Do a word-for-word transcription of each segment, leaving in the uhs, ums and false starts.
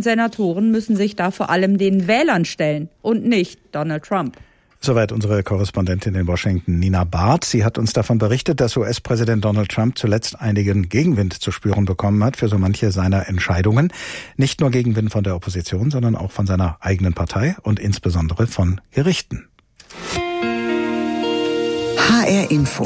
und Senatoren müssen sich da vor allem den Wählern stellen und nicht Donald Trump. Soweit unsere Korrespondentin in Washington, Nina Barth. Sie hat uns davon berichtet, dass U S-Präsident Donald Trump zuletzt einigen Gegenwind zu spüren bekommen hat für so manche seiner Entscheidungen. Nicht nur Gegenwind von der Opposition, sondern auch von seiner eigenen Partei und insbesondere von Gerichten. H R Info.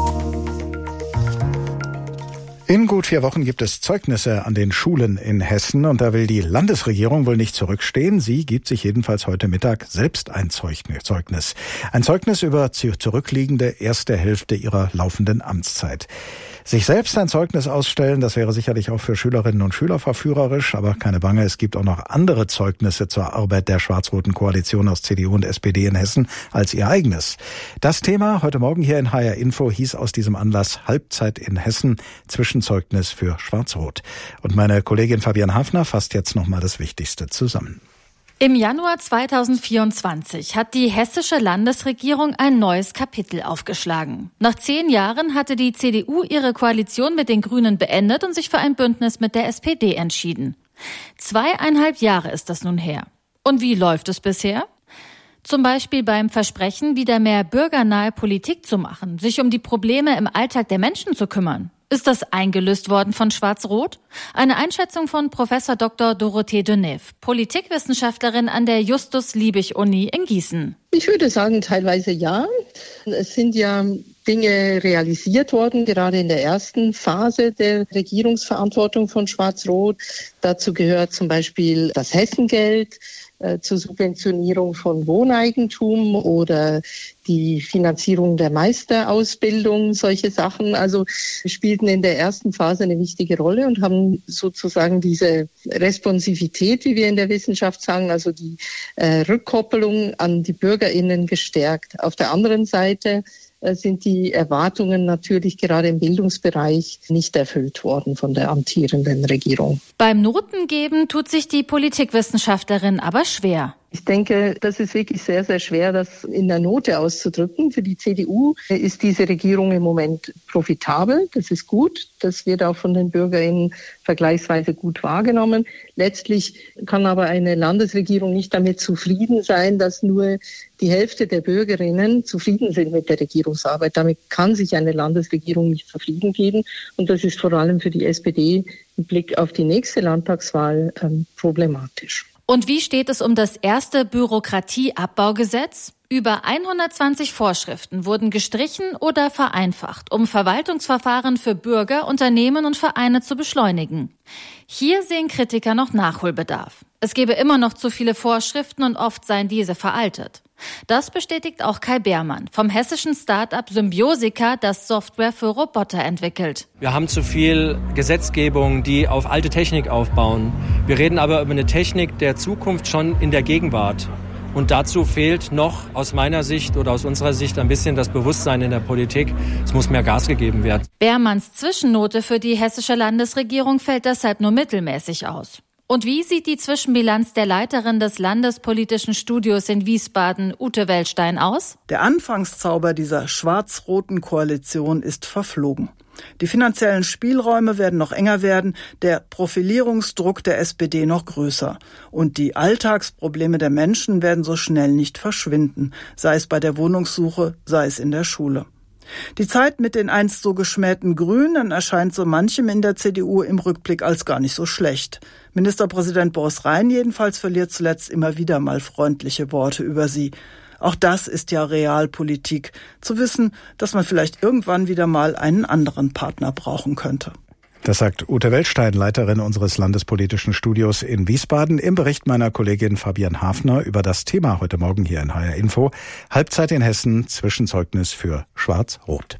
In gut vier Wochen gibt es Zeugnisse an den Schulen in Hessen und da will die Landesregierung wohl nicht zurückstehen. Sie gibt sich jedenfalls heute Mittag selbst ein Zeugnis. Ein Zeugnis über zurückliegende erste Hälfte ihrer laufenden Amtszeit. Sich selbst ein Zeugnis ausstellen, das wäre sicherlich auch für Schülerinnen und Schüler verführerisch, aber keine Bange, es gibt auch noch andere Zeugnisse zur Arbeit der schwarz-roten Koalition aus C D U und S P D in Hessen als ihr eigenes. Das Thema heute Morgen hier in H R Info hieß aus diesem Anlass Halbzeit in Hessen, Zwischenzeugnis für Schwarz-Rot. Und meine Kollegin Fabian Hafner fasst jetzt nochmal das Wichtigste zusammen. Im Januar zweitausendvierundzwanzig hat die hessische Landesregierung ein neues Kapitel aufgeschlagen. Nach zehn Jahren hatte die C D U ihre Koalition mit den Grünen beendet und sich für ein Bündnis mit der S P D entschieden. Zweieinhalb Jahre ist das nun her. Und wie läuft es bisher? Zum Beispiel beim Versprechen, wieder mehr bürgernahe Politik zu machen, sich um die Probleme im Alltag der Menschen zu kümmern. Ist das eingelöst worden von Schwarz-Rot? Eine Einschätzung von Professor Doktor Dorothee Deneuve, Politikwissenschaftlerin an der Justus-Liebig-Uni in Gießen. Ich würde sagen, teilweise ja. Es sind ja Dinge realisiert worden, gerade in der ersten Phase der Regierungsverantwortung von Schwarz-Rot. Dazu gehört zum Beispiel das Hessengeld zur Subventionierung von Wohneigentum oder die Finanzierung der Meisterausbildung, solche Sachen. Also spielten in der ersten Phase eine wichtige Rolle und haben sozusagen diese Responsivität, wie wir in der Wissenschaft sagen, also die äh, Rückkoppelung an die BürgerInnen gestärkt. Auf der anderen Seite äh, sind die Erwartungen natürlich gerade im Bildungsbereich nicht erfüllt worden von der amtierenden Regierung. Beim Notengeben tut sich die Politikwissenschaftlerin aber schwer. Ich denke, das ist wirklich sehr, sehr schwer, das in der Note auszudrücken. Für die C D U ist diese Regierung im Moment profitabel. Das ist gut. Das wird auch von den BürgerInnen vergleichsweise gut wahrgenommen. Letztlich kann aber eine Landesregierung nicht damit zufrieden sein, dass nur die Hälfte der BürgerInnen zufrieden sind mit der Regierungsarbeit. Damit kann sich eine Landesregierung nicht zufrieden geben. Und das ist vor allem für die S P D im Blick auf die nächste Landtagswahl ähm, problematisch. Und wie steht es um das erste Bürokratieabbaugesetz? Über hundertzwanzig Vorschriften wurden gestrichen oder vereinfacht, um Verwaltungsverfahren für Bürger, Unternehmen und Vereine zu beschleunigen. Hier sehen Kritiker noch Nachholbedarf. Es gebe immer noch zu viele Vorschriften und oft seien diese veraltet. Das bestätigt auch Kai Beermann vom hessischen Start-up Symbiosica, das Software für Roboter entwickelt. Wir haben zu viel Gesetzgebung, die auf alte Technik aufbauen. Wir reden aber über eine Technik der Zukunft schon in der Gegenwart. Und dazu fehlt noch aus meiner Sicht oder aus unserer Sicht ein bisschen das Bewusstsein in der Politik. Es muss mehr Gas gegeben werden. Beermanns Zwischennote für die hessische Landesregierung fällt deshalb nur mittelmäßig aus. Und wie sieht die Zwischenbilanz der Leiterin des Landespolitischen Studios in Wiesbaden, Ute Weltstein, aus? Der Anfangszauber dieser schwarz-roten Koalition ist verflogen. Die finanziellen Spielräume werden noch enger werden, der Profilierungsdruck der S P D noch größer. Und die Alltagsprobleme der Menschen werden so schnell nicht verschwinden, sei es bei der Wohnungssuche, sei es in der Schule. Die Zeit mit den einst so geschmähten Grünen erscheint so manchem in der C D U im Rückblick als gar nicht so schlecht. Ministerpräsident Boris Rhein jedenfalls verliert zuletzt immer wieder mal freundliche Worte über sie. Auch das ist ja Realpolitik, zu wissen, dass man vielleicht irgendwann wieder mal einen anderen Partner brauchen könnte. Das sagt Ute Weltstein, Leiterin unseres Landespolitischen Studios in Wiesbaden, im Bericht meiner Kollegin Fabian Hafner über das Thema heute Morgen hier in H R Info. Halbzeit in Hessen, Zwischenzeugnis für Schwarz-Rot.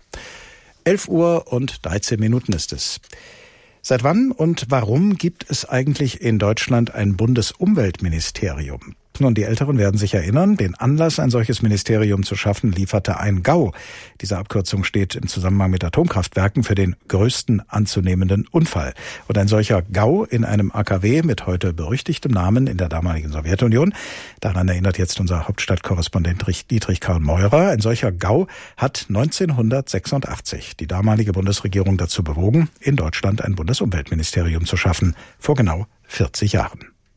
elf Uhr und dreizehn Minuten ist es. Seit wann und warum gibt es eigentlich in Deutschland ein Bundesumweltministerium? Nun, die Älteren werden sich erinnern, den Anlass, ein solches Ministerium zu schaffen, lieferte ein GAU. Diese Abkürzung steht im Zusammenhang mit Atomkraftwerken für den größten anzunehmenden Unfall. Und ein solcher GAU in einem A K W mit heute berüchtigtem Namen in der damaligen Sowjetunion, daran erinnert jetzt unser Hauptstadtkorrespondent Dietrich Karl Meurer, ein solcher GAU hat neunzehnhundertsechsundachtzig die damalige Bundesregierung dazu bewogen, in Deutschland ein Bundesumweltministerium zu schaffen, vor genau vierzig Jahren.